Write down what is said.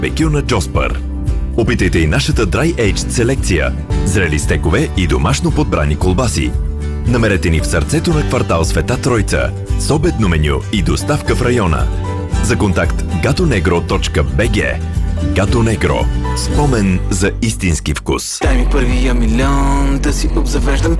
барбекю на Джоспър. Опитайте и нашата Dry Aged селекция, зрели стекове и домашно подбрани колбаси. Намерете ни в сърцето на квартал Света Тройца с обедно меню и доставка в района. За контакт gatonegro.bg. Гато Негро. Спомен за истински вкус. Дай ми първия милион да си обзавеждам